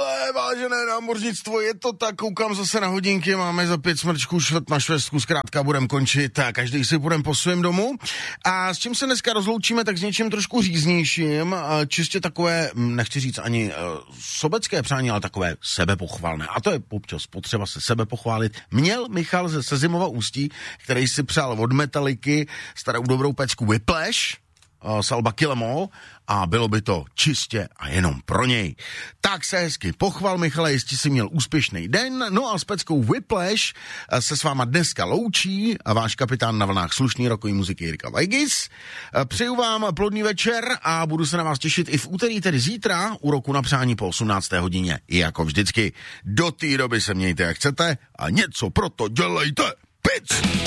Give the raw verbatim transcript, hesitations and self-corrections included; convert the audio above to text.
Milé, vážené námořnictvo, je to tak, koukám zase na hodinky, máme za pět smrčků, švrt na švestku, zkrátka budem končit a každý si budem po svém domu. A s čím se dneska rozloučíme, tak s něčím trošku říznějším, čistě takové, nechci říct ani sobecké přání, ale takové sebepochvalné. A to je občas potřeba se sebe pochválit. Měl Michal ze Sezimova Ústí, který si přál od Metalliky starou dobrou pecku Whiplash z alba Kill 'Em All, a bylo by to čistě a jenom pro něj. Tak se hezky pochval, Michale, jistě si měl úspěšný den. No a s peckou Whiplash se s váma dneska loučí a váš kapitán na vlnách slušný rokový muziky Jirka Vajgis. Přeju vám plodný večer a budu se na vás těšit i v úterý, tedy zítra, u Roku na přání po osmnácté hodině. I jako vždycky. Do té doby se mějte jak chcete a něco proto dělejte. Pic!